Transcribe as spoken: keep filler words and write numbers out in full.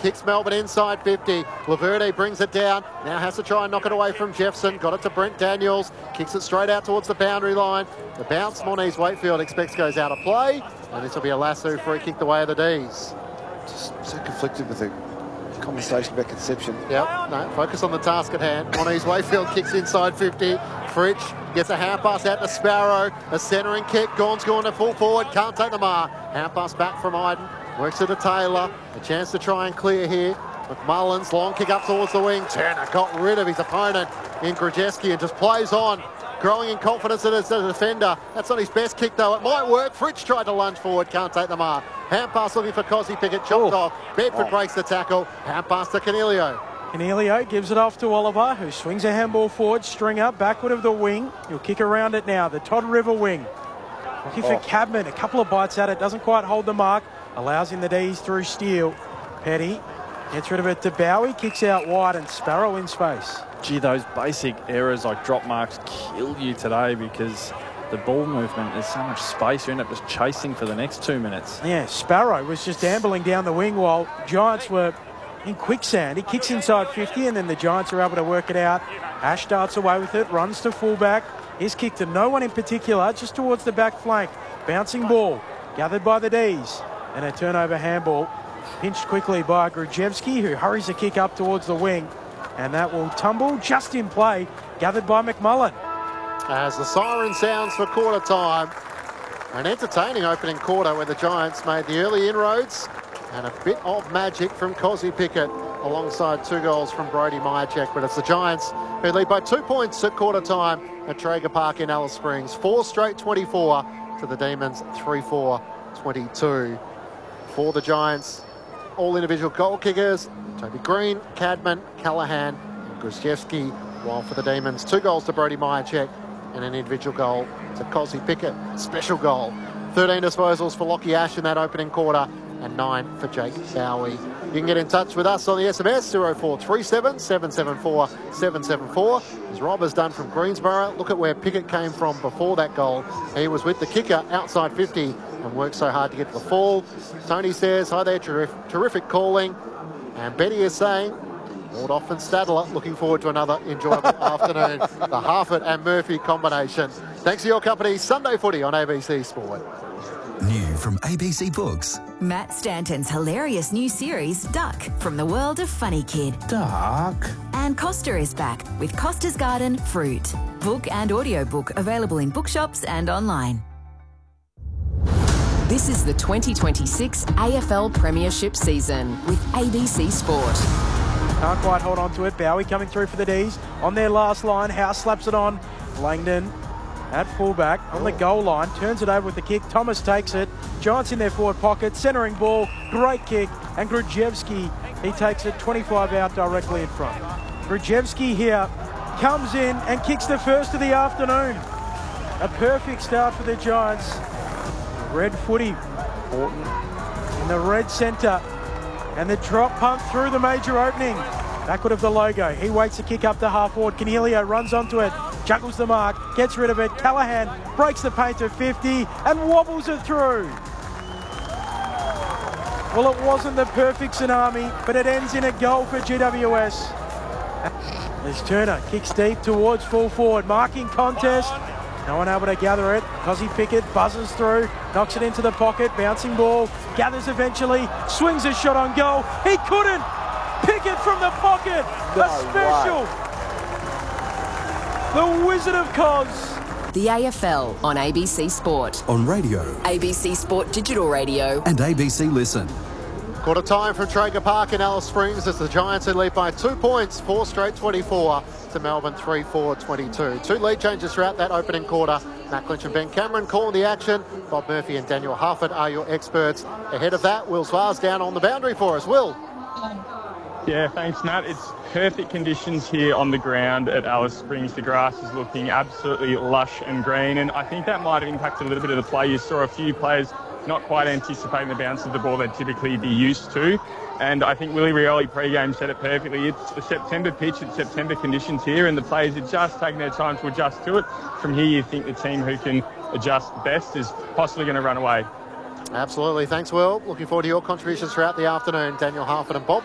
kicks Melbourne inside fifty. Laverde brings it down. Now has to try and knock it away from Jeffson. Got it to Brent Daniels. Kicks it straight out towards the boundary line. The bounce Moniz Wakefield expects goes out of play. And this will be a lasso free kick the way of the D's. Just so conflicted with the conversation about Conception. Yep, no, focus on the task at hand. Moniz Wakefield kicks inside fifty. Fritsch gets a hand pass out to Sparrow. A centering kick. Gawn's going to full forward. Can't take the mark. Hand pass back from Iden. Works it to Taylor. A chance to try and clear here. McMullins, long kick up towards the wing. Turner got rid of his opponent in Grzeski and just plays on. Growing in confidence as a defender. That's not his best kick though. It might work. Fritsch tried to lunge forward. Can't take the mark. Hand pass looking for Cosy Pickett. Chopped Ooh. off. Bedford Oh. breaks the tackle. Hand pass to Canelio. Canelio gives it off to Oliver, who swings a handball forward. Stringer backward of the wing. He'll kick around it now. The Todd River wing. Looking for Oh. Cadman. A couple of bites at it. Doesn't quite hold the mark. Allows in the D's through Steele. Petty gets rid of it to Bowie. Kicks out wide and Sparrow in space. Gee, those basic errors like drop marks kill you today because the ball movement, there's so much space. You end up just chasing for the next two minutes. Yeah, Sparrow was just ambling down the wing while Giants were in quicksand. He kicks inside fifty and then the Giants are able to work it out. Ash darts away with it, runs to fullback. His kick to no one in particular, just towards the back flank. Bouncing ball, gathered by the D's. And a turnover handball, pinched quickly by Grzeski, who hurries a kick up towards the wing. And that will tumble just in play, gathered by McMullen. As the siren sounds for quarter time. An entertaining opening quarter where the Giants made the early inroads and a bit of magic from Cosy Pickett alongside two goals from Brody Myercheck. But it's the Giants who lead by two points at quarter time at Traeger Park in Alice Springs. Four straight twenty-four to the Demons, three four twenty-two. For the Giants, all individual goal kickers, Toby Green, Cadman, Callahan and Grzeski. While for the Demons, two goals to Brody Myercheck and an individual goal to Cosy Pickett. Special goal. thirteen disposals for Lockie Ash in that opening quarter and nine for Jake Bowie. You can get in touch with us on the S M S zero four three seven, seven seven four, seven seven four. As Rob has done from Greensboro, look at where Pickett came from before that goal. He was with the kicker outside fifty and worked so hard to get to the fall. Tony says, hi there, terrific, terrific calling. And Betty is saying, Waldorf and Stadler, looking forward to another enjoyable afternoon. The Harford and Murphy combination. Thanks for your company. Sunday Footy on A B C Sport. New from A B C Books. Matt Stanton's hilarious new series, Duck, from the world of Funny Kid. Duck. And Costa is back with Costa's Garden Fruit. Book and audiobook available in bookshops and online. This is the twenty twenty-six A F L Premiership season with A B C Sport. Can't quite hold on to it. Bowie coming through for the D's. On their last line, House slaps it on. Langdon at fullback on the goal line. Turns it over with the kick. Thomas takes it. Giants in their forward pocket. Centering ball. Great kick. And Grzeski, he takes it twenty-five out directly in front. Grzeski here comes in and kicks the first of the afternoon. A perfect start for the Giants. Red footy. Horton in the red centre. And the drop pump through the major opening. Backward of the logo. He waits to kick up to half forward. Canelio runs onto it. Juggles the mark. Gets rid of it. Callahan breaks the paint to fifty and wobbles it through. Well, it wasn't the perfect tsunami, but it ends in a goal for G W S. As Turner kicks deep towards full forward. Marking contest. No one able to gather it. Cosy Pickett buzzes through, knocks it into the pocket, bouncing ball, gathers eventually, swings a shot on goal. He couldn't! Pickett from the pocket! No a special! way. The Wizard of Cos. The A F L on A B C Sport. On radio. A B C Sport Digital Radio. And A B C Listen. Quarter time from Traeger Park in Alice Springs as the Giants lead by two points, four straight twenty-four to Melbourne, three four twenty-two. Two lead changes throughout that opening quarter. Matt Clinch and Ben Cameron calling the action. Bob Murphy and Daniel Harford are your experts. Ahead of that, Will Zwars down on the boundary for us. Will. Yeah, thanks, Matt. It's perfect conditions here on the ground at Alice Springs. The grass is looking absolutely lush and green, and I think that might have impacted a little bit of the play. You saw a few players not quite anticipating the bounce of the ball they'd typically be used to. And I think Willie Rioli pre-game said it perfectly. It's the September pitch, it's September conditions here, and the players are just taking their time to adjust to it. From here, you think the team who can adjust best is possibly going to run away. Absolutely. Thanks, Will. Looking forward to your contributions throughout the afternoon. Daniel Harford and Bob